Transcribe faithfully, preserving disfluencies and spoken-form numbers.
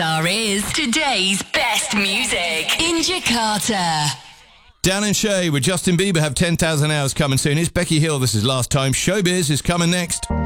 Star is today's best music in Jakarta. Dan and Shay with Justin Bieber have ten thousand hours coming soon. It's Becky Hill. This is Last Time. Showbiz is coming next.